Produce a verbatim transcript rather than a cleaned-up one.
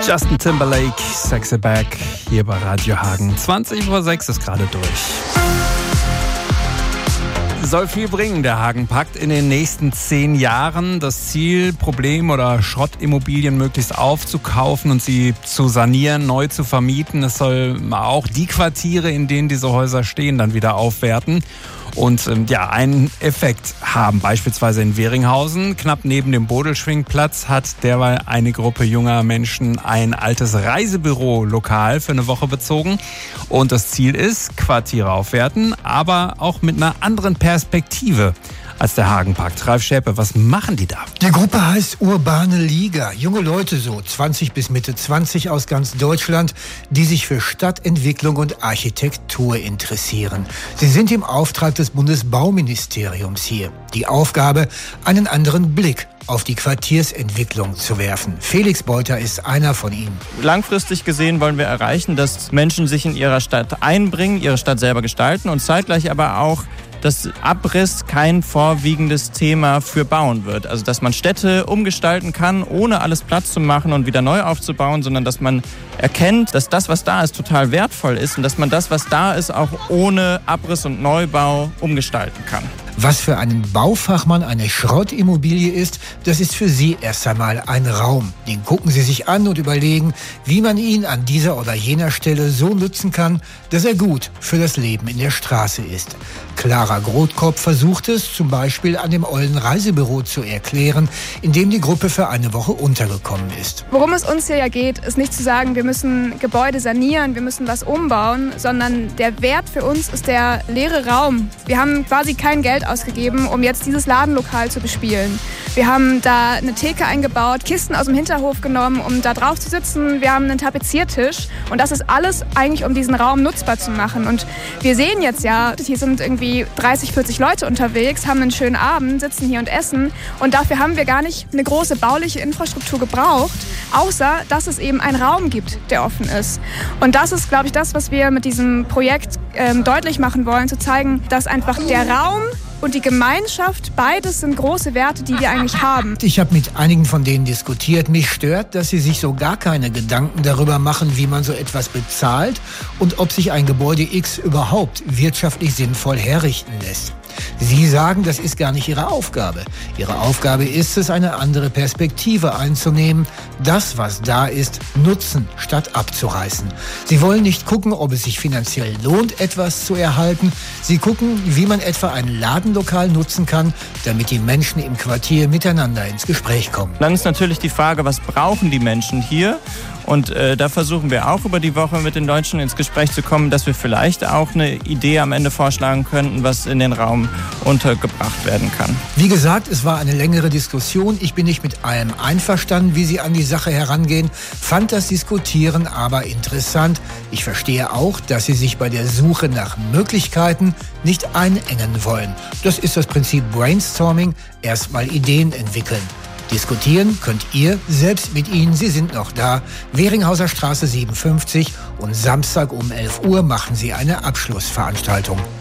Justin Timberlake, Sexy Back, hier bei Radio Hagen. zwanzig Uhr sechs ist gerade durch. Soll viel bringen, der Hagenpakt, in den nächsten zehn Jahren. Das Ziel, Problem- oder Schrottimmobilien möglichst aufzukaufen und sie zu sanieren, neu zu vermieten. Es soll auch die Quartiere, in denen diese Häuser stehen, dann wieder aufwerten und ähm, ja, einen Effekt haben. Beispielsweise in Weringhausen, knapp neben dem Bodelschwingplatz, hat derweil eine Gruppe junger Menschen ein altes Reisebüro-Lokal für eine Woche bezogen. Und das Ziel ist, Quartiere aufwerten, aber auch mit einer anderen Perspektive als der Hagenpakt. Ralf Schäpe, was machen die da? Die Gruppe heißt Urbane Liga. Junge Leute, so zwanzig bis Mitte zwanzig aus ganz Deutschland, die sich für Stadtentwicklung und Architektur interessieren. Sie sind im Auftrag des Bundesbauministeriums hier. Die Aufgabe, einen anderen Blick auf die Quartiersentwicklung zu werfen. Felix Beuter ist einer von ihnen. Langfristig gesehen wollen wir erreichen, dass Menschen sich in ihrer Stadt einbringen, ihre Stadt selber gestalten und zeitgleich aber auch, dass Abriss kein vorwiegendes Thema für Bauen wird. Also dass man Städte umgestalten kann, ohne alles Platz zu machen und wieder neu aufzubauen, sondern dass man erkennt, dass das, was da ist, total wertvoll ist und dass man das, was da ist, auch ohne Abriss und Neubau umgestalten kann. Was für einen Baufachmann eine Schrottimmobilie ist, das ist für Sie erst einmal ein Raum. Den gucken Sie sich an und überlegen, wie man ihn an dieser oder jener Stelle so nutzen kann, dass er gut für das Leben in der Straße ist. Clara Grothkopf versucht es zum Beispiel an dem ollen Reisebüro zu erklären, in dem die Gruppe für eine Woche untergekommen ist. Worum es uns hier ja geht, ist nicht zu sagen, wir müssen Gebäude sanieren, wir müssen was umbauen, sondern der Wert für uns ist der leere Raum. Wir haben quasi kein Geld ausgegeben, um jetzt dieses Ladenlokal zu bespielen. Wir haben da eine Theke eingebaut, Kisten aus dem Hinterhof genommen, um da drauf zu sitzen. Wir haben einen Tapeziertisch und das ist alles eigentlich, um diesen Raum nutzbar zu machen. Und wir sehen jetzt ja, hier sind irgendwie dreißig, vierzig Leute unterwegs, haben einen schönen Abend, sitzen hier und essen und dafür haben wir gar nicht eine große bauliche Infrastruktur gebraucht, außer dass es eben einen Raum gibt, der offen ist. Und das ist, glaube ich, das, was wir mit diesem Projekt ähm, deutlich machen wollen, zu zeigen, dass einfach der Raum und die Gemeinschaft, beides sind große Werte, die wir eigentlich haben. Ich habe mit einigen von denen diskutiert. Mich stört, dass sie sich so gar keine Gedanken darüber machen, wie man so etwas bezahlt und ob sich ein Gebäude X überhaupt wirtschaftlich sinnvoll herrichten lässt. Sie sagen, das ist gar nicht Ihre Aufgabe. Ihre Aufgabe ist es, eine andere Perspektive einzunehmen, das, was da ist, nutzen, statt abzureißen. Sie wollen nicht gucken, ob es sich finanziell lohnt, etwas zu erhalten. Sie gucken, wie man etwa ein Ladenlokal nutzen kann, damit die Menschen im Quartier miteinander ins Gespräch kommen. Dann ist natürlich die Frage, was brauchen die Menschen hier? Und äh, da versuchen wir auch über die Woche mit den Deutschen ins Gespräch zu kommen, dass wir vielleicht auch eine Idee am Ende vorschlagen könnten, was in den Raum untergebracht werden kann. Wie gesagt, es war eine längere Diskussion. Ich bin nicht mit allem einverstanden, wie Sie an die Sache herangehen, fand das Diskutieren aber interessant. Ich verstehe auch, dass Sie sich bei der Suche nach Möglichkeiten nicht einengen wollen. Das ist das Prinzip Brainstorming, erstmal Ideen entwickeln. Diskutieren könnt ihr selbst mit ihnen, sie sind noch da. Weringhauser Straße siebenundfünfzig und Samstag um elf Uhr machen sie eine Abschlussveranstaltung.